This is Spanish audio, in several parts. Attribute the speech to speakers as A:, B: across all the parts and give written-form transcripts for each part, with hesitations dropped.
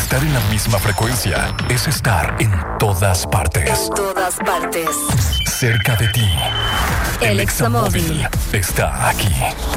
A: Estar en la misma frecuencia es estar en todas partes.
B: En todas partes.
A: Cerca de ti. El Examóvil está aquí.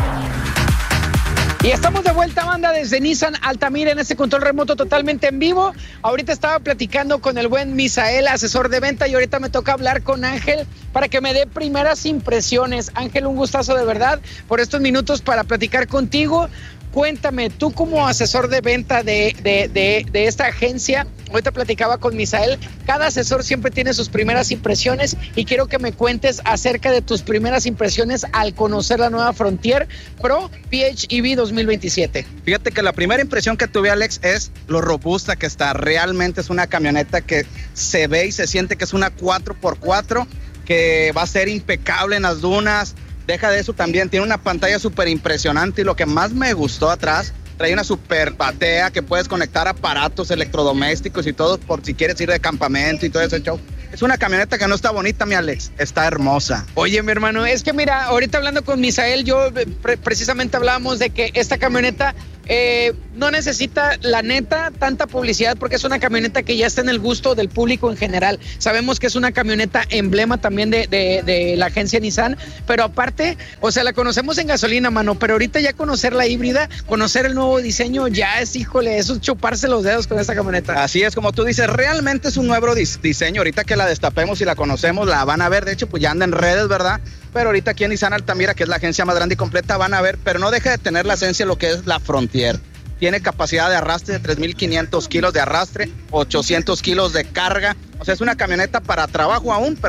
C: Y estamos de vuelta, banda, desde Nissan Altamira en este control remoto totalmente en vivo. Ahorita estaba platicando con el buen Misael, asesor de venta, y ahorita me toca hablar con Ángel para que me dé primeras impresiones. Ángel, un gustazo de verdad por estos minutos para platicar contigo. Cuéntame, tú como asesor de venta de esta agencia, ahorita platicaba con Misael, cada asesor siempre tiene sus primeras impresiones y quiero que me cuentes acerca de tus primeras impresiones al conocer la nueva Frontier Pro PHEV 2027.
D: Fíjate que la primera impresión que tuve, Alex, es lo robusta que está. Realmente es una camioneta que se ve y se siente que es una 4x4, que va a ser impecable en las dunas. Deja de eso, también tiene una pantalla súper impresionante y lo que más me gustó atrás, trae una super batea que puedes conectar aparatos electrodomésticos y todo por si quieres ir de campamento y todo ese show. Es una camioneta que no está bonita, mi Alex, está hermosa.
C: Oye, mi hermano, es que mira, ahorita hablando con Misael, yo precisamente hablábamos de que esta camioneta no necesita, la neta, tanta publicidad porque es una camioneta que ya está en el gusto del público en general. Sabemos que es una camioneta emblema también de la agencia Nissan, pero aparte, o sea, la conocemos en gasolina, mano, pero ahorita ya conocer la híbrida, conocer el nuevo diseño, ya es, híjole, eso es chuparse los dedos con esta camioneta.
D: Así es, como tú dices, realmente es un nuevo diseño. Ahorita que la destapemos y la conocemos, la van a ver, de hecho, pues ya anda en redes, ¿verdad? Pero ahorita aquí en Nissan Altamira, que es la agencia más grande y completa, van a ver, pero no deja de tener la esencia de lo que es la Frontier. Tiene capacidad de arrastre de 3,500 kilos de arrastre, 800 kilos de carga. O sea, es una camioneta para trabajo aún, pero